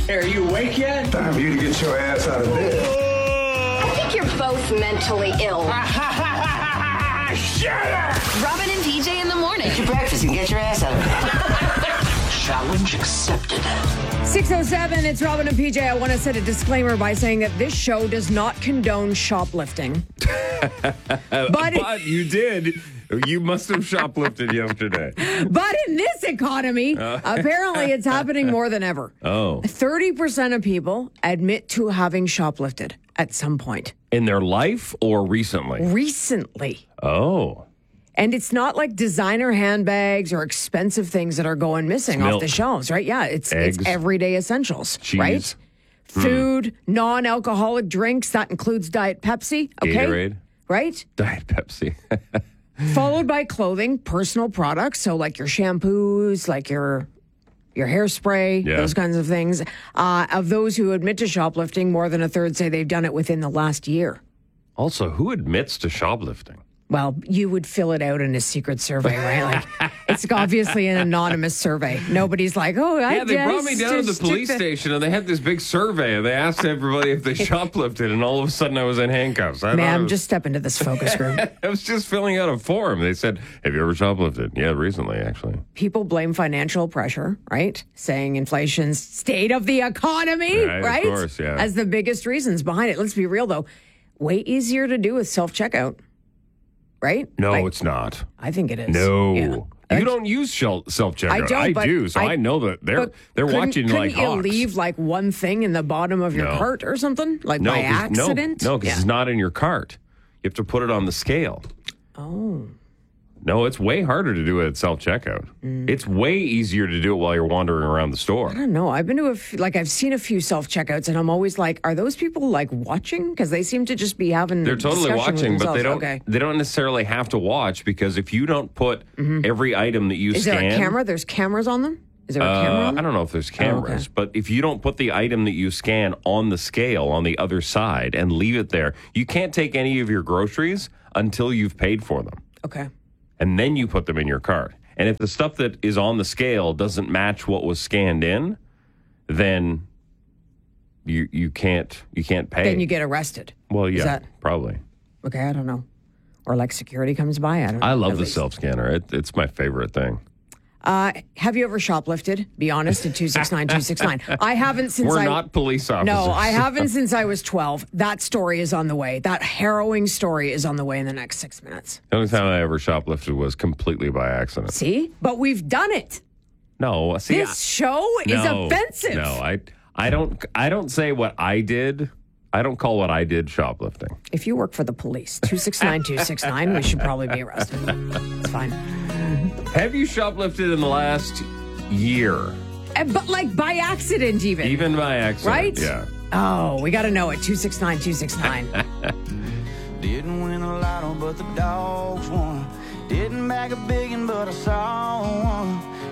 Hey, are you awake yet? Time for you to get your ass out of bed. I think you're both mentally ill. Shut up! Robin and PJ in the morning. Eat your breakfast and get your ass out of bed. Challenge accepted. 6:07, it's Robin and PJ. I want to set a disclaimer by saying that this show does not condone shoplifting. But you did. You must have shoplifted yesterday. But in this economy, apparently it's happening more than ever. Oh. 30% of people admit to having shoplifted at some point. In their life or recently? Recently. Oh. And it's not like designer handbags or expensive things that are going missing off the shelves, right? Yeah, it's everyday essentials, cheese, right? Food, non-alcoholic drinks, that includes Diet Pepsi, okay? Gatorade. Right? Diet Pepsi. Followed by clothing, personal products, so like your shampoos, like your hairspray, those kinds of things. Of those who admit to shoplifting, more than a third say they've done it within the last year. Also, who admits to shoplifting? Well, you would fill it out in a secret survey, right? Like, it's obviously an anonymous survey. Nobody's like, I they brought me down to the police station and they had this big survey and they asked everybody if they shoplifted and all of a sudden I was in handcuffs. Ma'am, just step into this focus group. I was just filling out a form. They said, have you ever shoplifted? Yeah, recently, actually. People blame financial pressure, right? Saying inflation's state of the economy, right? Of course, yeah. As the biggest reasons behind it. Let's be real, though. Way easier to do with self-checkout. Right? No, it's not. I think it is. No. Yeah. You don't use self-checkout. I don't, I do, so I know that they're watching like hawks. Couldn't you leave like one thing in the bottom of your cart or something? Like by accident? No, because it's not in your cart. You have to put it on the scale. Oh. No, it's way harder to do it at self-checkout. It's way easier to do it while you're wandering around the store. I don't know. I've been to I've seen a few self-checkouts and I'm always like, are those people like watching? Because they seem to just be having They're totally watching, but they don't necessarily have to watch because if you don't put every item that you scan... Is there a camera? There's cameras on them? Is there a camera on them? I don't know if there's cameras, but if you don't put the item that you scan on the scale on the other side and leave it there, you can't take any of your groceries until you've paid for them. Okay. And then you put them in your cart. And if the stuff that is on the scale doesn't match what was scanned in, then you can't pay. Then you get arrested. Well, yeah, probably. Okay, I don't know. Or like security comes by. I don't know. I love the self-scanner. It's my favorite thing. Have you ever shoplifted? Be honest, at 269-269. I haven't since We're not police officers. No, I haven't since I was 12. That story is on the way. That harrowing story is on the way in the next 6 minutes. The only time I ever shoplifted was completely by accident. See? But we've done it. No, see, this show is offensive. No, I don't say what I did. I don't call what I did shoplifting. If you work for the police, 269-269, we should probably be arrested. It's fine. Have you shoplifted in the last year? But like by accident even. Even by accident. Right? Yeah. Oh, we got to know it. 269-269. Didn't win a lotto, but the dogs won. Didn't bag a biggin', but I saw one.